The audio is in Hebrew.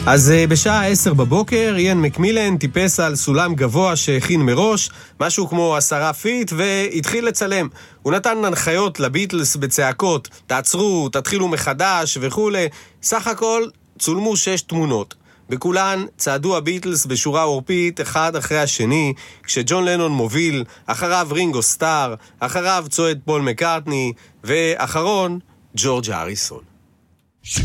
אז בשעה 10 בבוקר איין מקמילן טיפס על סולם גבוה שהכין מראש, משהו כמו 10 פיט, והתחיל לצלם. הוא נתן הנחיות לביטלס בצעקות, תעצרו, תתחילו מחדש וכו'. סך הכל צולמו 6 תמונות. בכולן צעדו הביטלס בשורה אורפית אחד אחרי השני, כשג'ון לנון מוביל, אחריו רינגו סטאר, אחריו צועד פול מקארטני, ואחרון ג'ורג' הריסון.